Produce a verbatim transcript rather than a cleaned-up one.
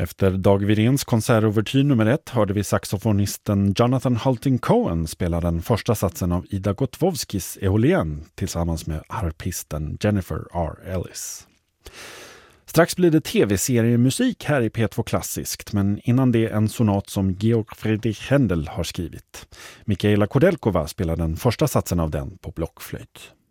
Efter Dag Wiréns konsertovertyr nummer ett hörde vi saxofonisten Jonathan Hulting Cohen spela den första satsen av Ida Gotwowskis Eolien tillsammans med harpisten Jennifer R. Ellis. Strax blir det tv-seriemusik här i P två Klassiskt, men innan det en sonat som Georg Friedrich Händel har skrivit. Mikaela Kodelkova spelar den första satsen av den på blockflöjt.